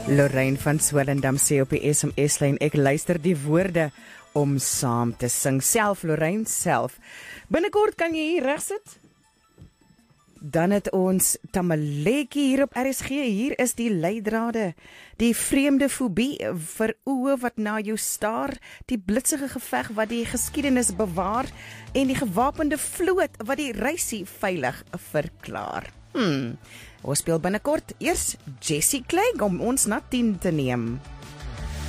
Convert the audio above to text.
Lorraine van Swellendam sê op die SMS-lyn, ek luister die woorde om saam te sing. Self, Lorraine, self. Binnekort kan jy hier regsit. Dan het ons Tamaletjie hier op RSG. Hier is die leidrade. Die vreemde fobie vir oë wat na jou staar, die blitsige geveg wat die geskiedenis bewaar en die gewapende vloot wat die reisie veilig verklaar. Ons speel binnekort eers Jessie Clegg om ons na 10 te neem.